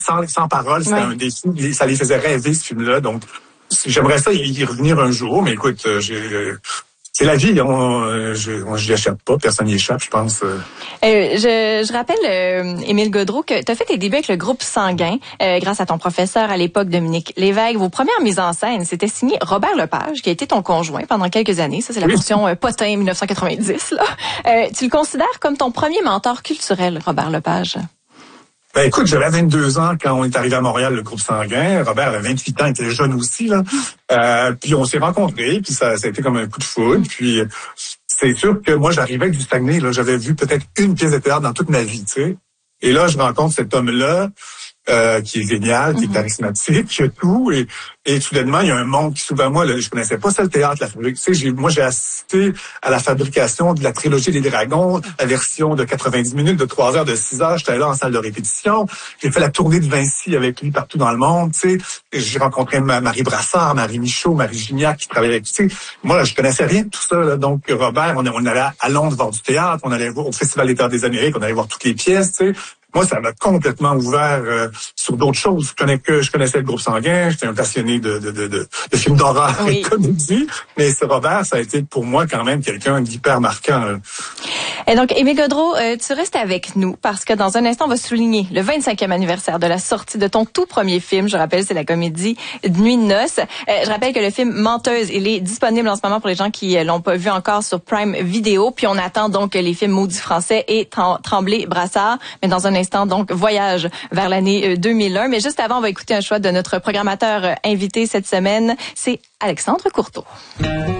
sans parole. C'était un défi. Ça les faisait rêver, ce film-là. Donc, j'aimerais ça y revenir un jour. Mais écoute, c'est la vie. Je l'échappe pas. Personne n'y échappe, je pense. Je rappelle, Émile Gaudreault, que tu as fait tes débuts avec le groupe Sanguin grâce à ton professeur à l'époque, Dominique Lévesque. Vos premières mises en scène, c'était signé Robert Lepage, qui a été ton conjoint pendant quelques années. Ça, c'est la version Potin 1990. Là. Tu le considères comme ton premier mentor culturel, Robert Lepage? Ben écoute, j'avais 22 ans quand on est arrivé à Montréal, le groupe Sanguin. Robert avait 28 ans, il était jeune aussi, là. Puis on s'est rencontrés, puis ça a été comme un coup de foudre. Puis c'est sûr que moi, j'arrivais du Saguenay, là. J'avais vu peut-être une pièce de théâtre dans toute ma vie, tu sais. Et là, je rencontre cet homme-là, qui est génial, qui est charismatique, qui a tout. Et soudainement, il y a un monde qui s'ouvre à moi. Là, je connaissais pas ça, le théâtre, la fabrique. Tu sais, moi, j'ai assisté à la fabrication de la trilogie des Dragons, la version de 90 minutes, de 3 heures, de 6 heures. J'étais là en salle de répétition. J'ai fait la tournée de Vinci avec lui partout dans le monde, tu sais. J'ai rencontré Marie Brassard, Marie Michaud, Marie Gignac qui travaillait avec, tu sais. Moi, là, je connaissais rien de tout ça, là. Donc, Robert, on allait à Londres voir du théâtre, on allait voir au Festival des Théâtres des Amériques, on allait voir toutes les pièces, tu sais. Moi, ça m'a complètement ouvert sur d'autres choses. Je connaissais le groupe Sanguin, j'étais un passionné de films d'horreur et de comédie, mais ce Robert, ça a été pour moi quand même quelqu'un d'hyper marquant. Et donc, Émile Gaudreault, tu restes avec nous parce que dans un instant, on va souligner le 25e anniversaire de la sortie de ton tout premier film. Je rappelle, c'est la comédie Nuit de noces. Je rappelle que le film Menteuse, il est disponible en ce moment pour les gens qui l'ont pas vu encore sur Prime Video. Puis on attend donc les films Maudit français et Tremblay-Brassard. Mais dans un instant, donc, voyage vers l'année 2001. Mais juste avant, on va écouter un choix de notre programmateur invité cette semaine. C'est Alexandre Courteau.